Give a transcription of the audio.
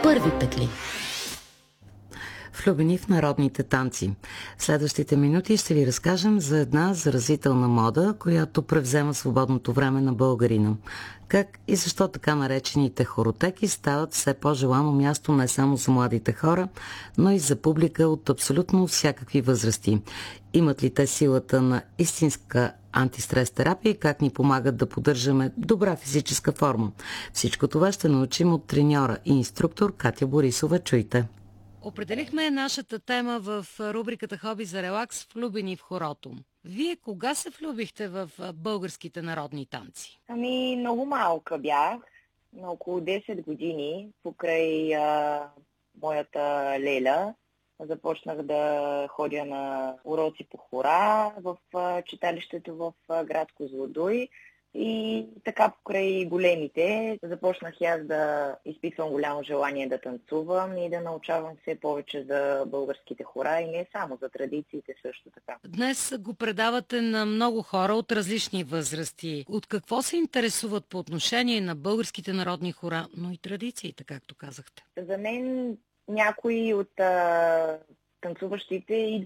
първи петли. Влюбени в народните танци. В следващите минути ще ви разкажем за една заразителна мода, която превзема свободното време на българина. Как и защо така наречените хоротеки стават все по-желано място не само за младите хора, но и за публика от абсолютно всякакви възрасти. Имат ли те силата на истинска антистрес терапия и как ни помагат да поддържаме добра физическа форма? Всичко това ще научим от треньора и инструктор Катя Борисова. Чуйте! Определихме нашата тема в рубриката Хоби за релакс "Влюбени в хорото". Вие кога се влюбихте в българските народни танци? Много малка бях, на около 10 години, покрай моята леля. Започнах да ходя на уроци по хора в читалището в град Козлодуй. И така покрай големите започнах и аз да изпитвам голямо желание да танцувам и да научавам все повече за българските хора и не само, за традициите също така. Днес го предавате на много хора от различни възрасти. От какво се интересуват по отношение на българските народни хора, но и традициите, както казахте? За мен някои от танцуващите идват